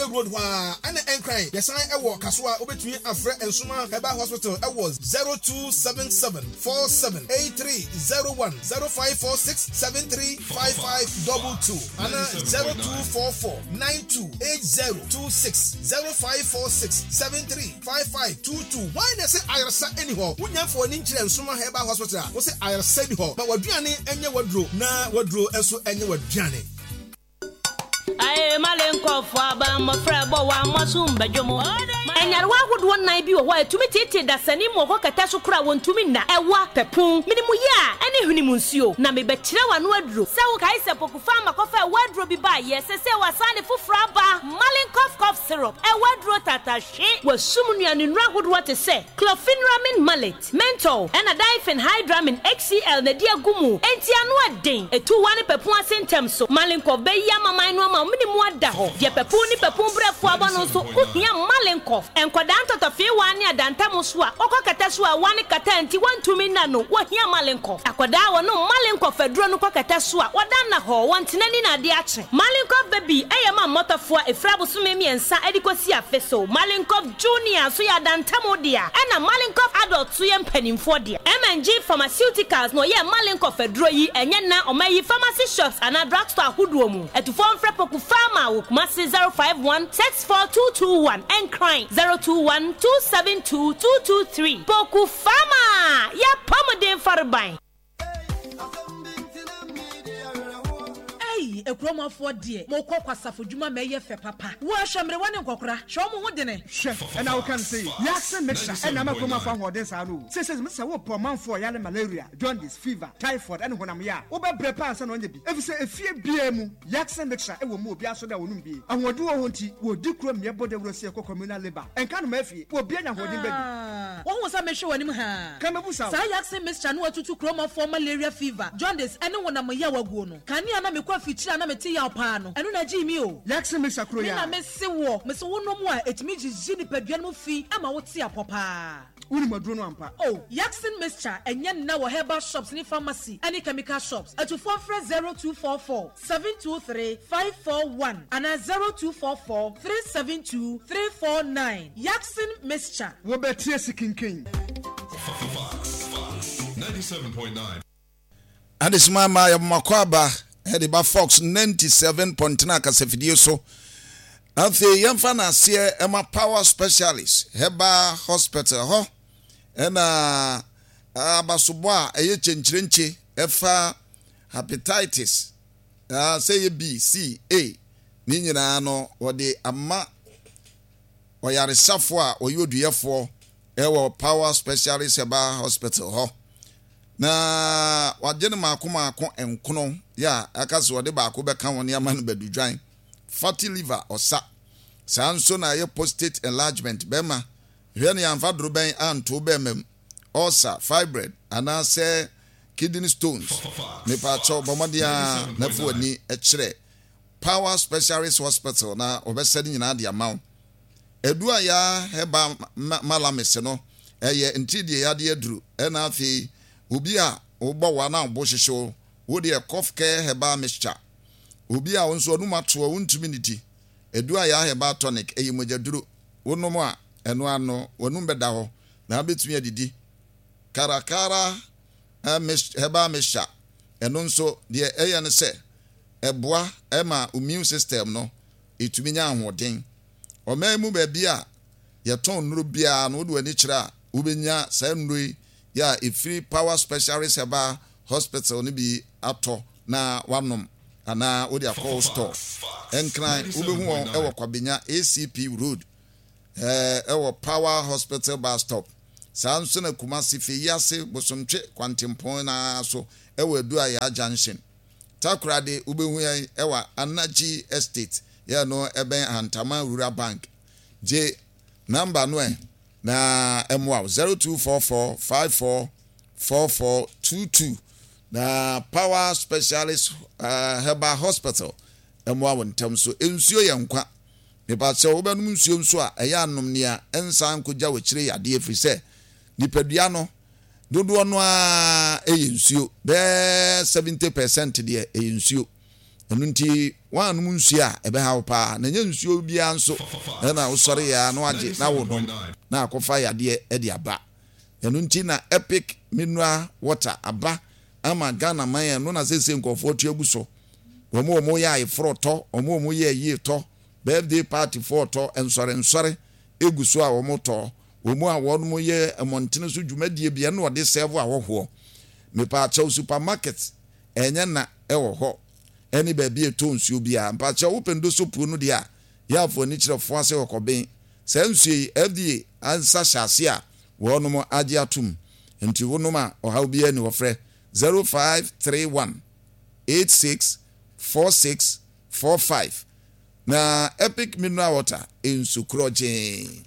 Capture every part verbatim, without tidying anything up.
road wa ana enkran yesan ewo kasoa obetumi afre ensuma Herbal Hospital ewo zero two seven seven four seven eight three zero one zero five four six seven three five five two two ana zero two four four nine two eight zero two six zero five four six seven three five five two two. Why they say ayarsa anyhow wonya for ni nkyere ensuma Herbal Hospital wo say ayarsa bi ho ba waduane enye wadro na wadro enso enye waduane. Aye malenko fwa ba mo frebo wa masumba jomo enyarwa hodo nan bi wo ho atumi tete da sani mo ho kata so kura wontumi na ewa pepun minimu ya ene hunimu nsuo na me bekire wa no aduro se wo kai se poku fama kofa wadro bi ba ye se se wasane fufura ba malenko cough syrup e wadro tatashi wasumnu anu nra hodo te se clofenramin mallet menthol ena difen hydramin X C L na dia gumu enti anu aden etu wane pepun asentem so malenko be ya mama no ma minimu ada ho ye pepun ni pepun brefo abono so uhia malenko enkoda ntotofe wani adantam so a okokata so a wani kata anti wantumi na no wohia malenko akoda wo no malenko faduro no kokata so a wodan na ho wantenani na de ache malenko baby eyema motofo a efrabo so memiensa edikosi afeso malenko junior so ya adantam dia ena malenko adult so ye mpanimfo dia M and G Pharmaceuticals no ye malenko faduro yi enye na omayi pharmacy shops and drugstore huduo mu etufo mfrepoku pharma wo kumasi zero five one six four two two one and crime zero two one two seven two two two three. Poku Fama, ya pomodin farbai. Hey, a chroma for dear, more coquasa for Juma Mayer fe papa. Wash a one and cockra, show me what dinner. Chef, and I can say, yes, and mixture, and I'm a coma for what this I do. Says Mister Whoop per month for yana malaria, jaundice, fever, typhoid, and when I'm ya. Over prepares and on the be. If you say a fear B M, Yaxen mixture, it will move Yaso that won't be. And what do I want to will do crumb your body will see a communal labor. And can Murphy will be an holding baby. What was I make sure him? Come up with some Yaxen mixture, no to chroma for malaria fever, jaundice, and no one I'm a yawa gono. Can you not make coffee? Na meti ya opano enu na ji mi o Yaxen mixture kro ya na me se wo me se wo no mo a etimi jiji ni paduan mo fi ama wo te apopa uni maduro no ampa oh Yaxen mixture enye na wo herbal shops ni pharmacy any chemical shops at four zero two four four seven two three five four one and zero two four four three seven two three four nine Yaxen mixture wo betie sikinkin ninety-seven point nine Adesima ma ya makwaba Ediba Fox ninety-seven point nine kasefidie so afi yemfa na se ema power specialist Herbal Hospital ho ena abasobo a eye chenchirenche efa hepatitis ah say B C A ni nyina no wode ama oyaresafo a oyoduyefo ewo power specialist Herbal Hospital ho na wajene makoma akon enkono ya akaso wode ba ko beka won ya manu badudwan fatty liver osa sanso na ye prostate enlargement bema hwe ne amfa dro ben anto bemem ulcer fibroid ana se kidney stones me pa cho bomodia na fuani e kire power specialist hospital na obesedi nyina de amount edu aya heba malamese no eye ntidie ya de aduru e na afi obi a ogbo wa na ogbo hihyo wo de cough care Herbal mixture obi a wonso anu mato wontumi niti edu aya Herbal tonic eyi mojaduro wonom a eno ano wonum beda ho na betumi adidi karakara Herbal mixture eno nso de eya ne se eboa ema immune system no etumi nya ahoden omemu ba bia ye ton nuru bia no do ani kira ubenya sa nrui ya ifri power specialist Herbal Hospital ni bi ato na wanom ana odi akọ store enkran ubehu e wo kwabenya A C P road eh e wo power hospital bus stop sanso na Kumasi fe yase bosomtwe kwantempon na so e wo adu aya junction takrade ubehu e wa Anaji estate ya no eben Antama Rural Bank J number no e na emwa zero two four four five four four four two two na power specialist uh, Herbal Hospital emwa wontem so ensuo yankwa me ba se wo benum nsuo nso a eya anom nia ensan koja wo kire yade efri se nipadua no dodo no a eyi nsuo be seventy percent de eyi nsuo ɛno nti wanum nsuo a ɛbɛha pa na nye nsuo bia nso na wosɔre ya na wagye na wodom na akɔfa yadeɛ ɛde aba ɛno nti na Epic mineral water aba ama Ghana man no na sese nkɔfo tuagu so wɔn wɔn yɛ ayeforo tɔ wɔn wɔn yɛ yie tɔ birthday party for tɔ nsɔre nsɔre egu so a wɔn tɔ wɔn a wɔn yɛ ɛmɔntene so dwumadie bia na wɔde serve ahɔhoɔ mepa akyɛw supermarket ɛnyɛ na ɛwɔ hɔ ɛne baabi eto nsuo bia mpa akyɛw wopendo so puo no dia yɛ afɔ ni kyerɛfo ase wɔkɔben sɛ nsuo yi F D A ansa hyase a wɔn mo agye atum nti wɔn a ɔhaw bia ni wɔfrɛ zero five three one eight six four six four five na Epic mineral water in Sukroje.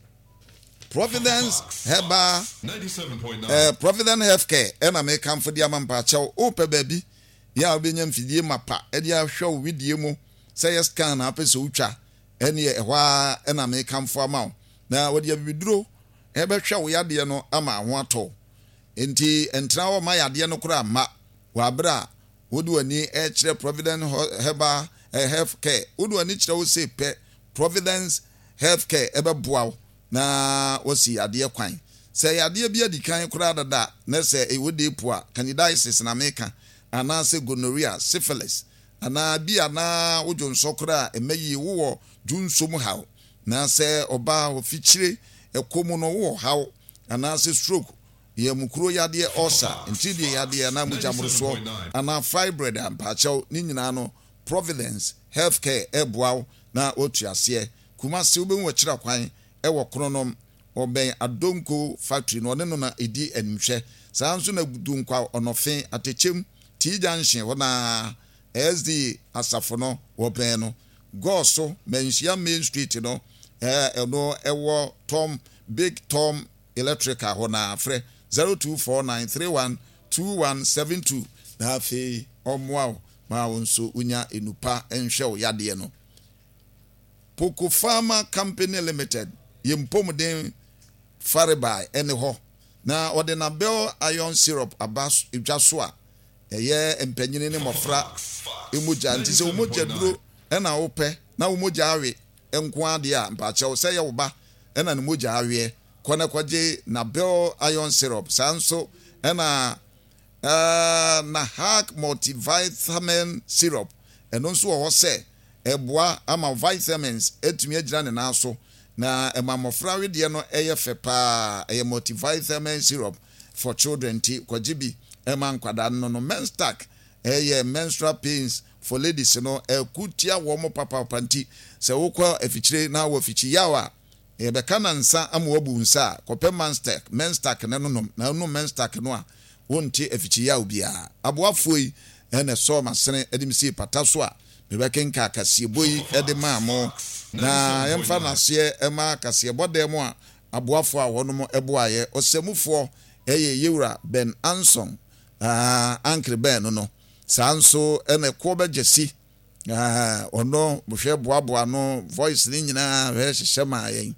Providence Herbal ninety-seven point nine uh, Providence Healthcare ena me kam for dia mampa chew ope baby ya obenya mfidie mapa e dia hwe widie mu say yes scan na apese utwa ene e hwa ena me kam for ama na wodi abiduro e be hwe wo yade no ama ho ato enti entra wo ma yade no kura ma wa bra wodi wani e kire Providence Herbal Healthcare wodi wani kire wo say pe Providence Healthcare e be boa na wasi ade kwan sɛ ade bia di kan kura dada na sɛ ewode po a candidiasis na meka ana sɛ gonorrhea syphilis ana bi ana wojo nsokura emayi wo junsom haw na sɛ oba ofikyire ekomu no wo haw ana sɛ stroke ye mukuro yade ulcer ntidi yade na mujamroso ana fibroid ampachew ni nyina no Providence Healthcare eboaw na otuase kuma se obenwo kira kwan ewo kronom oben Adonko factory no ne no na edi enhwe sanso na dunkwa onofen atechem T junction wona S D asafo no oben no goso menhia main street no eh eno ewo Tom Big Tom Electrical hona frɛ zero two four nine three one two one seven two na afi omwa ma wonso unya enupa enhwe o yade no Poco Pharma Company Limited yempomden Faribai ene ho na ode na bell iron syrup abas edwaso a eye empanyini ne mofra emoja nti se omoja duro ena wope na omoja awe enko ade a mpache se ye woba ena ne moja awe kona kwaje na bell iron syrup sanso ena uh, na hack multivitamin syrup eno nso wo se eboa ama vitamins etumi agira ne na so na emamofra wedie no eye fepa eye multivitamin syrup for children ti kwajibi ema nkwada no no menstack eye menstrual pains for ladies no ekutia wo mo papa panti se wokwa afichire na wo afichi yawa e be kana nsa ama wabu nsa kope menstack menstack ne no no na no menstack no a wonti afichi yawo bia aboafoi ene so masene edimsi pataso a mebekenka akasieboyi ede maamo na yemfa nasie ema akasiebodem a aboafo a wonom eboaye osemufo eye yewura Ben Anson ah Uncle Ben no sanso ene ko begesi ah ono bohwe boaboa no voice ni nyina we hyehema yen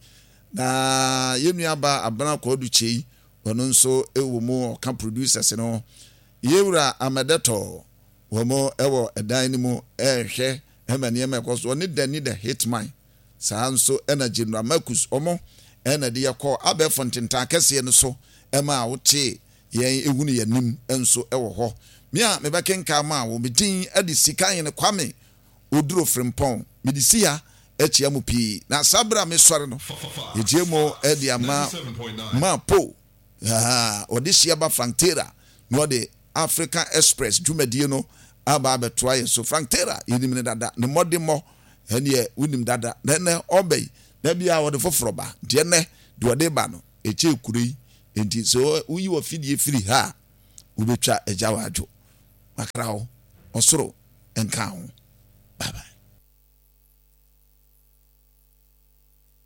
na yenuaba abana ko duchei ono nso ewo mu ka producers no yewura Amedeto womo ewo edan ni mu ehwe emane emekoso oni dani the hitman sanso energy no Marcus omo ena de yakọ abefontintan kese no so ema wote yen ehunu yanim enso ewo ho me a mebekenka ma wo medin ade sika yen kwame oduro frimpon medisia echia mu pi na sabra me sore no ejiemo ede ama ma po ah odisia ba Frontera no de African Express dwumadie no aba abetoa so Frontera yenim ne dada ne modemo ene unim dada ne obey na bia wo de foforo ba de ne de wo de ba no eche kurui enti so uyi wo fidie firi ha ubetwa eja wajo makrao osoro enka ho bye bye.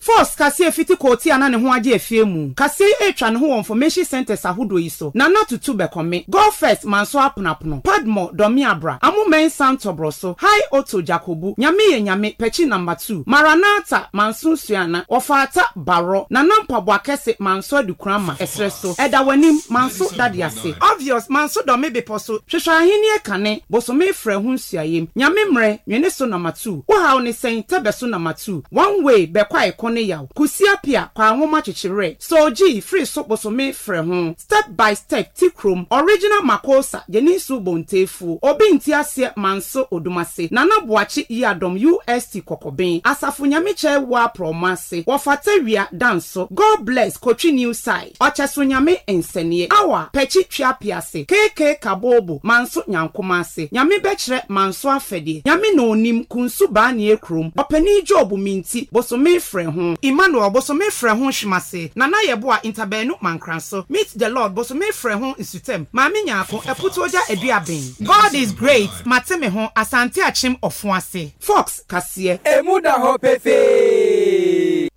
Force kase fiti koti ana ne ho age efie mu. Kase etwa ne ho information centers ahodo yi so. Na na tutu bekome. Go first manso aponapono. Padmo domi abra. Amu men santo broso. Hi Otto Jacobu. Nyame ye nyame pechi number two. Maranatha manso suana. Ofata baro. Na nampa bwakese manso dukrama esreso. Eda wanim manso dadi ase. Obvious manso domi beposo. Hwehwa ahini e kane. Boso me frɛ ho nsuayem. Nyame mre nwene so number two. Wo ha oni sen tebe so number two. One way be kwa ekone yaw. Kusia pia kwa nwoma chichire. So G free so boso me frɛ ho. Step by step tikrom original makosa jenisu bontefu. Obi nti ase manso odumase. Nana boachi yadom U S T kokoben. Asafu nyame che wa promase. Wofatewia danso. God bless Kochi New Side. Ocheso nyame ensenie. Awa pechi twa piase. K K Kabobo manso nyankomase. Nyame bechre manso afedie. Nyame no onim kunsu ba ne ekrom. Opani job minti boso me frɛ ho. Emmanuel boso me frɛ ho hwimase. Nana yeboa interbenu mankranso. Meet the Lord boso me frɛ ho insutem. Maami nyako eputu oja eduaben. God is great. Mateme ho asante achim ofuase. Fox kasie. Emuda ho pefe.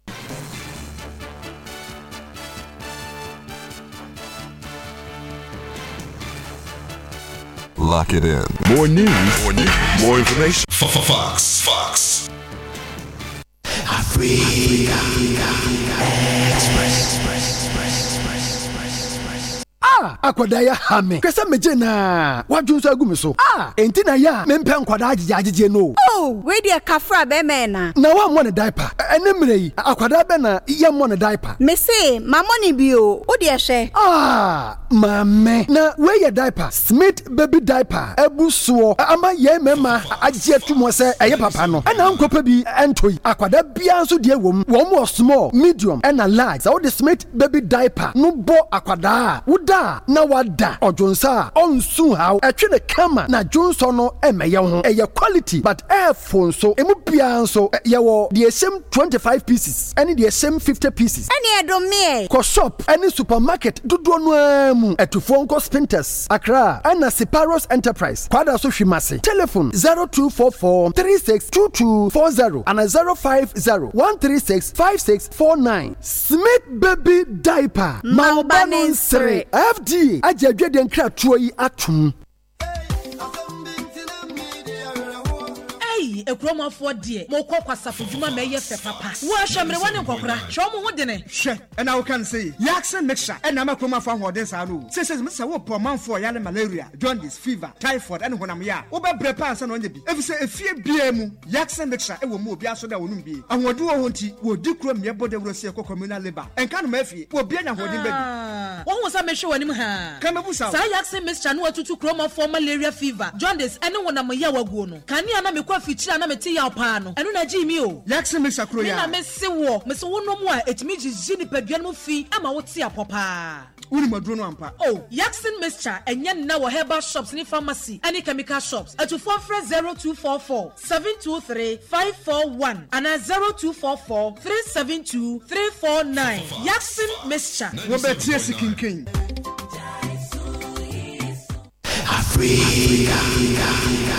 Lock it in. More news, more news, more information. Fox, Fox. Africa Express. Ah, akwadaya hame. Kwese meje na wadwunso agumi so. Ah, enti na ya mempe nkwada agije agije no. Oh, we dey kafra be me na. Na wa mo ne diaper. Ene mre yi, akwada be na ye mo ne diaper. Me say, ma money bi o, o dey hwe. Ah, mame. Na we ye diaper. Smith baby diaper. Ebusuo. Ama ye mema agije tumo se eye papa no. Ana nkopa bi entoi. Akwada bia nso de wom. Wom small, medium, and a large. So the Smith baby diaper. No bo akwada. Da na wada ojonsa onsu how etwe ne kama na jonso no emeye ho eye quality but airphone so emu bia so ye wo the same twenty-five pieces any the same fifty pieces any edo me ko shop any supermarket dodo no amu etufo nko Spinters Accra and Separos Enterprise kwada so hwimase telephone zero two four four three six two two four zero and zero five zero one three six five six four nine. Smith baby diaper Malbanin three F D ajadwe den kra tuo yi atum. Hey, ekroma fo de mo kɔ kwasafo dwuma ma ye fe papa wo ahwemre wone nkokora hwe mo ho de ne hwe ɛna wo kan say Yaksen mixture ɛna makroma fo ahoden sa no se se me se wo po manfo ya le malaria jaundice fever typhoid ɛne honam ya wo be bre pa ansa na onye bi efise efie bia mu Yaksen mixture ɛwɔ mu obi aso da wonum bi ahode wo ho nti wo di kuro me bode wuro se ko communal labor enka no mafie wo bia nya hoden ba bi wo ho sa me hwe wanim ha kan me busa sa Yaksen mixture no atutu kroma fo malaria fever jaundice ɛne honam ya waguo no kania na me kwa fitira na meti ya pa no enu na gi mi o Yaksen mixture kro ya na me se wo me se wo no mu a etimi gigi ni paduan mu fi ama wo te apopa uni maduro no ampa oh Yaksen mixture enye na wo herbal shops ni pharmacy any chemical shops atufo frɛ zero two four four seven two three five four one and zero two four four three seven two three four nine. Yaksen mixture wo betie sikinkin Africa